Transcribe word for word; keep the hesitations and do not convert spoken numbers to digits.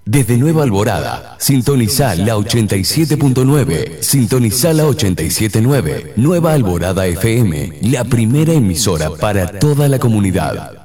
Desde Nueva Alborada, sintoniza la ochenta y siete punto nueve, sintoniza la ochenta y siete punto nueve, Nueva Alborada F M, la primera emisora para toda la comunidad.